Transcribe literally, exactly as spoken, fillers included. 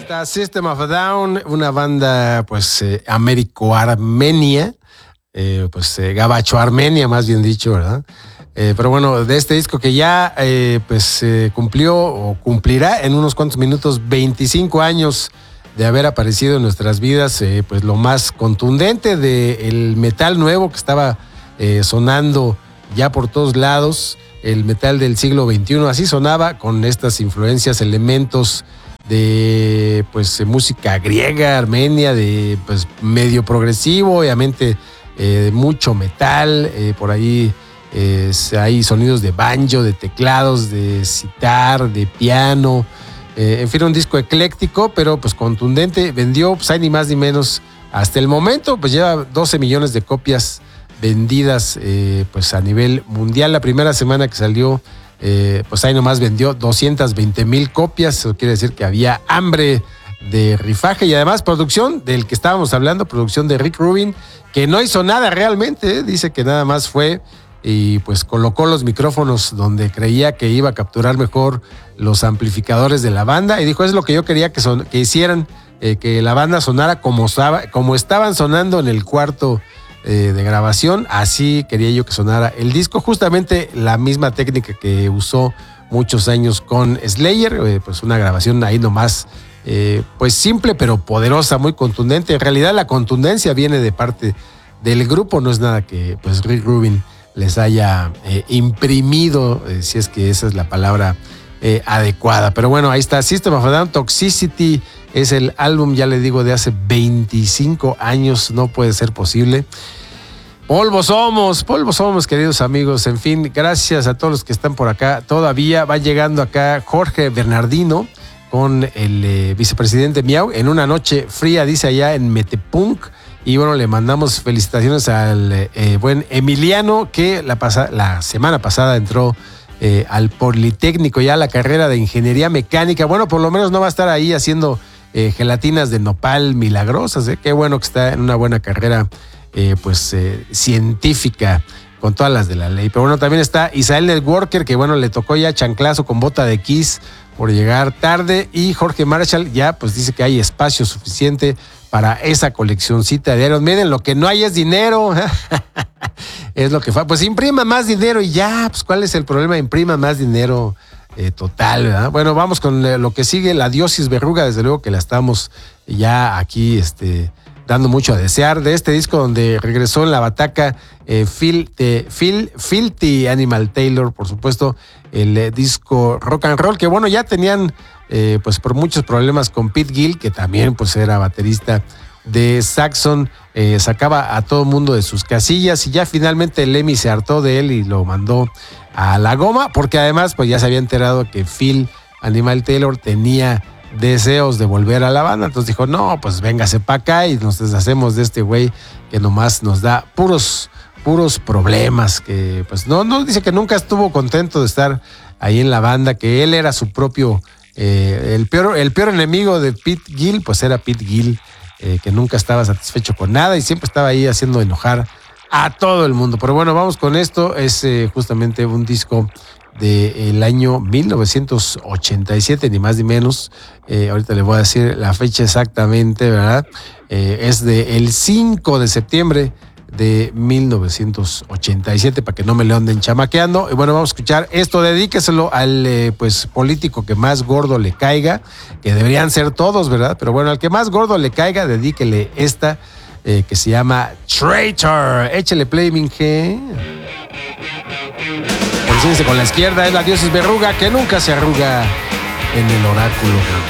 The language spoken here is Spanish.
Está System of a Down, una banda pues eh, américo-armenia, eh, pues eh, gabacho-armenia más bien dicho, ¿verdad? Eh, pero bueno, de este disco que ya eh, pues eh, cumplió o cumplirá en unos cuantos minutos veinticinco años de haber aparecido en nuestras vidas, eh, pues lo más contundente del metal nuevo que estaba eh, sonando ya por todos lados, el metal del siglo veintiuno, así sonaba con estas influencias, elementos de pues música griega, armenia, de pues medio progresivo, obviamente eh, mucho metal, eh, por ahí eh, hay sonidos de banjo, de teclados, de sitar, de piano, eh, en fin, un disco ecléctico, pero pues contundente. Vendió, pues hay ni más ni menos, hasta el momento, pues lleva doce millones de copias vendidas eh, pues a nivel mundial. La primera semana que salió, Eh, pues ahí nomás vendió doscientas veinte mil copias. Eso quiere decir que había hambre de rifaje y además producción del que estábamos hablando, producción de Rick Rubin, que no hizo nada realmente, ¿eh? Dice que nada más fue y pues colocó los micrófonos donde creía que iba a capturar mejor los amplificadores de la banda y dijo, es lo que yo quería que, son, que hicieran, eh, que la banda sonara como, estaba, como estaban sonando en el cuarto de grabación, así quería yo que sonara el disco, justamente la misma técnica que usó muchos años con Slayer, eh, pues una grabación ahí nomás, eh, pues simple pero poderosa, muy contundente. En realidad la contundencia viene de parte del grupo, no es nada que pues Rick Rubin les haya eh, imprimido, eh, si es que esa es la palabra eh, adecuada. Pero bueno, ahí está, System of a Down, Toxicity, es el álbum, ya le digo, de hace veinticinco años, no puede ser posible. Polvo somos, polvo somos, queridos amigos. En fin, gracias a todos los que están por acá. Todavía va llegando acá Jorge Bernardino con el eh, vicepresidente Miau en una noche fría, dice allá en Metepunk. Y bueno, le mandamos felicitaciones al eh, buen Emiliano, que la, pasa, la semana pasada entró eh, al Politécnico, ya la carrera de Ingeniería Mecánica. Bueno, por lo menos no va a estar ahí haciendo eh, gelatinas de nopal milagrosas. ¿eh? Qué bueno que está en una buena carrera Eh, pues eh, científica con todas las de la ley. Pero bueno, también está Isael Networker, que bueno, le tocó ya chanclazo con bota de Kiss por llegar tarde, y Jorge Marshall ya pues dice que hay espacio suficiente para esa coleccioncita de Iron Maiden. Lo que no hay es dinero. Es lo que fa. Pues imprima más dinero y ya, pues ¿cuál es el problema? Imprima más dinero eh, total, ¿verdad? Bueno, vamos con lo que sigue, la Diosis Verruga, desde luego que la estamos ya aquí, este... dando mucho a desear, de este disco donde regresó en la bataca eh, Phil, eh, Phil, Filthy Animal Taylor, por supuesto, el eh, disco rock and roll, que bueno, ya tenían eh, pues por muchos problemas con Pete Gill, que también pues era baterista de Saxon, eh, sacaba a todo mundo de sus casillas y ya finalmente Lemmy se hartó de él y lo mandó a la goma, porque además pues ya se había enterado que Phil Animal Taylor tenía deseos de volver a la banda, entonces dijo, no, pues véngase para acá y nos deshacemos de este güey que nomás nos da puros, puros problemas, que pues no, no, dice que nunca estuvo contento de estar ahí en la banda, que él era su propio, eh, el peor, el peor enemigo de Pete Gill, pues era Pete Gill, eh, que nunca estaba satisfecho con nada y siempre estaba ahí haciendo enojar a todo el mundo. Pero bueno, vamos con esto, es eh, justamente un disco del año mil novecientos ochenta y siete, ni más ni menos. Eh, ahorita le voy a decir la fecha exactamente, ¿verdad? Eh, es del cinco de septiembre de mil novecientos ochenta y siete, para que no me lo anden chamaqueando. Y bueno, vamos a escuchar esto, dedíqueselo al eh, pues político que más gordo le caiga, que deberían ser todos, ¿verdad? Pero bueno, al que más gordo le caiga, dedíquele esta, eh, que se llama Traitor. Échale play, minge. Con la izquierda es la Diosis Verruga, que nunca se arruga en el oráculo.